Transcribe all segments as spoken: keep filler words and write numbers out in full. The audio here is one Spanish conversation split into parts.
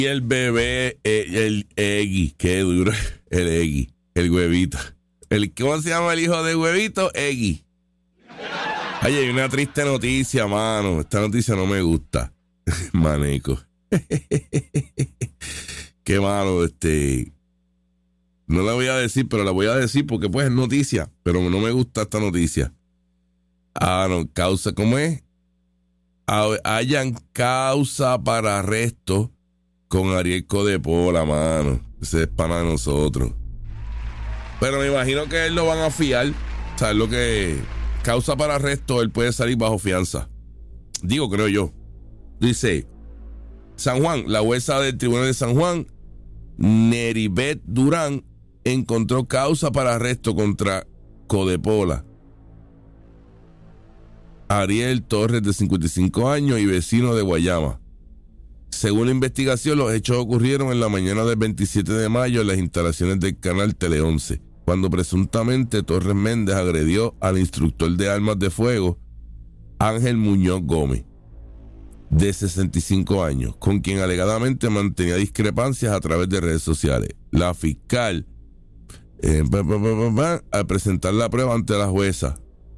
Y el bebé, el, el Eggy, qué duro, el Eggy, el huevito. El, ¿Cómo se llama el hijo de huevito? Eggy. Ay, hay una triste noticia, mano. Esta noticia no me gusta. Maneco. Qué malo, este. No la voy a decir, pero la voy a decir porque pues es noticia. Pero no me gusta esta noticia. Ah, no, causa, ¿cómo es? Hayan causa para arresto con Ariel Codepola, mano. Ese es para nosotros. Pero me imagino que él lo van a fiar. O sea, lo que causa para arresto, él puede salir bajo fianza. Digo, creo yo. Dice, San Juan, la jueza del Tribunal de San Juan, Neribet Durán, encontró causa para arresto contra Codepola. Ariel Torres, de cincuenta y cinco años y vecino de Guayama. Según la investigación, los hechos ocurrieron en la mañana del veintisiete de mayo en las instalaciones del canal Tele once, cuando presuntamente Torres Méndez agredió al instructor de armas de fuego, Ángel Muñoz Gómez, de sesenta y cinco años, con quien alegadamente mantenía discrepancias a través de redes sociales. La fiscal, eh, pa, pa, pa, pa, pa, al presentar la prueba ante la jueza,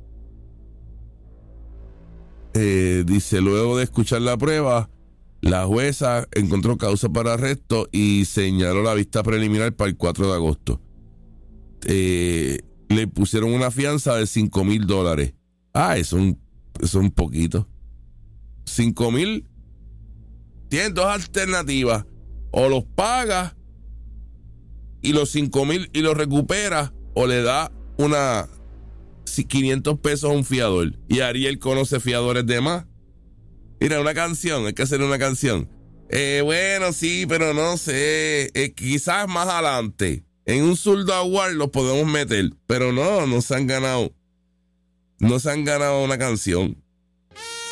eh, dice, luego de escuchar la prueba, la jueza encontró causa para arresto y señaló la vista preliminar para el cuatro de agosto. Eh, le pusieron una fianza de cinco mil dólares. Ah, eso es un, eso es un poquito. cinco mil. Tienes dos alternativas. O los pagas y los cinco mil y los recuperas, o le da una quinientos pesos a un fiador. Y Ariel conoce fiadores de más. Mira, una canción, hay que hacer una canción. Eh, bueno, sí, pero no sé. Eh, quizás más adelante. En un Zurdo Award los podemos meter. Pero no, no se han ganado. No se han ganado una canción.